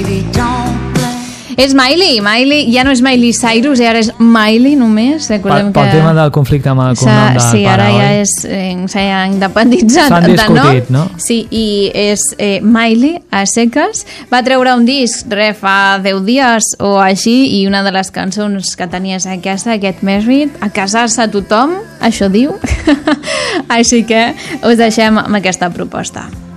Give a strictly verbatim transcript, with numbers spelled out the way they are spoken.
És Miley, Miley, ja no és Miley Cyrus, i ara és Miley només. Pel, pel que... tema del conflicte amb el cognom del sí, pare, ara ja oi? és, eh, s'ha independitzat. S'han discutit, no? Sí, i és eh, Miley, a seques. Va treure un disc, re, fa deu dies o així, i una de les cançons que tenia és aquesta, Get Married, a casar-se tothom, això diu. Així que us deixem amb aquesta proposta.